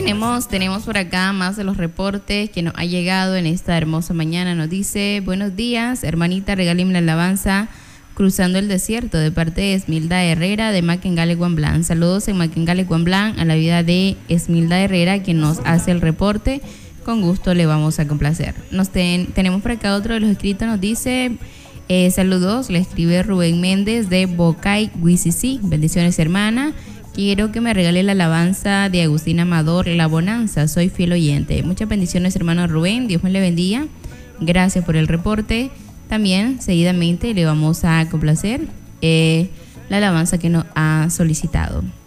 Tenemos por acá más de los reportes que nos ha llegado en esta hermosa mañana. Nos dice: buenos días, hermanita, regáleme la alabanza Cruzando el Desierto, de parte de Esmilda Herrera de Maquengale, Guamblán. Saludos en Maquengale, Guamblán, a la vida de Esmilda Herrera, quien nos hace el reporte. Con gusto le vamos a complacer. Tenemos por acá otro de los escritos. Nos dice: saludos, le escribe Rubén Méndez de Bocay, Huisicí. Bendiciones, hermana. Quiero que me regale la alabanza de Agustín Amador, La Bonanza. Soy fiel oyente. Muchas bendiciones, hermano Rubén. Dios me le bendiga. Gracias por el reporte. También, seguidamente, le vamos a complacer la alabanza que nos ha solicitado.